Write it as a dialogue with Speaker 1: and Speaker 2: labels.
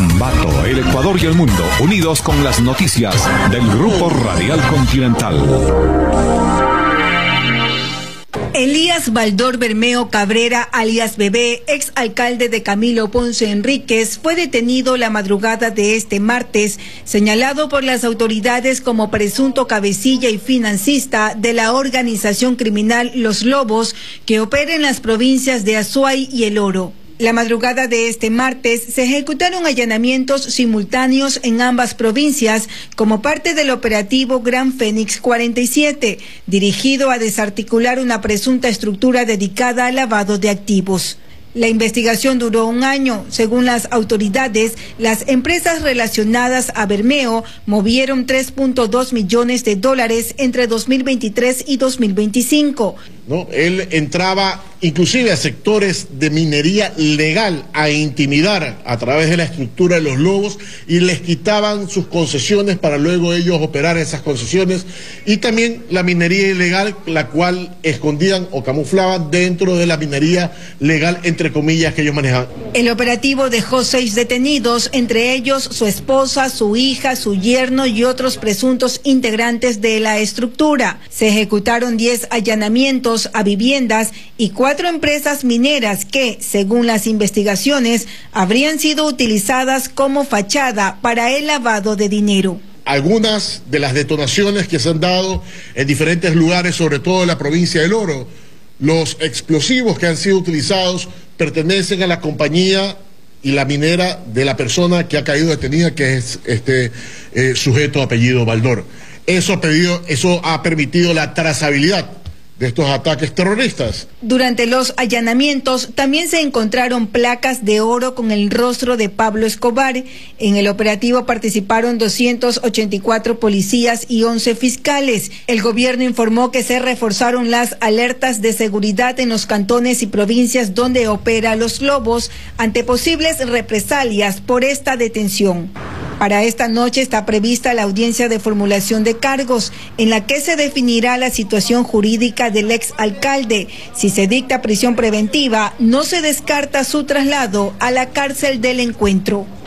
Speaker 1: Ambato, el Ecuador y el mundo, unidos con las noticias del Grupo Radial Continental.
Speaker 2: Elías Baldor Bermeo Cabrera, alias Bebé, ex alcalde de Camilo Ponce Enríquez, fue detenido la madrugada de este martes, señalado por las autoridades como presunto cabecilla y financista de la organización criminal Los Lobos, que opera en las provincias de Azuay y El Oro. La madrugada de este martes se ejecutaron allanamientos simultáneos en ambas provincias como parte del operativo Gran Fénix 47, dirigido a desarticular una presunta estructura dedicada al lavado de activos. La investigación duró 1 año. Según las autoridades, las empresas relacionadas a Bermeo movieron $3.2 millones entre 2023 y 2025.
Speaker 3: Él entraba inclusive a sectores de minería legal a intimidar a través de la estructura de los lobos y les quitaban sus concesiones para luego ellos operar esas concesiones, y también la minería ilegal, la cual escondían o camuflaban dentro de la minería legal, entre comillas, que ellos manejaban.
Speaker 2: El operativo dejó 6 detenidos, entre ellos su esposa, su hija, su yerno y otros presuntos integrantes de la estructura. Se ejecutaron 10 allanamientos a viviendas y 4 empresas mineras que, según las investigaciones, habrían sido utilizadas como fachada para el lavado de dinero.
Speaker 3: Algunas de las detonaciones que se han dado en diferentes lugares, sobre todo en la provincia del Oro, los explosivos que han sido utilizados pertenecen a la compañía y la minera de la persona que ha caído detenida, que es sujeto apellido Baldor. Eso ha permitido la trazabilidad de estos ataques terroristas.
Speaker 2: Durante los allanamientos también se encontraron placas de oro con el rostro de Pablo Escobar. En el operativo participaron 284 policías y 11 fiscales. El gobierno informó que se reforzaron las alertas de seguridad en los cantones y provincias donde opera Los Lobos ante posibles represalias por esta detención. Para esta noche está prevista la audiencia de formulación de cargos, en la que se definirá la situación jurídica del ex alcalde. Si se dicta prisión preventiva, no se descarta su traslado a la cárcel del Encuentro.